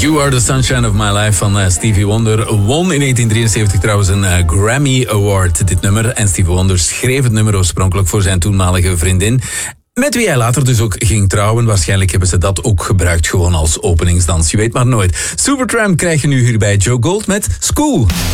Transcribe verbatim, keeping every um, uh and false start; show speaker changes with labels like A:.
A: You Are The Sunshine Of My Life van uh, Stevie Wonder won in negentien drieënzeventig trouwens een uh, Grammy Award, dit nummer. En Stevie Wonder schreef het nummer oorspronkelijk voor zijn toenmalige vriendin, met wie hij later dus ook ging trouwen. Waarschijnlijk hebben ze dat ook gebruikt gewoon als openingsdans. Je weet maar nooit. Supertramp krijg je nu hier bij Joe Gold met School.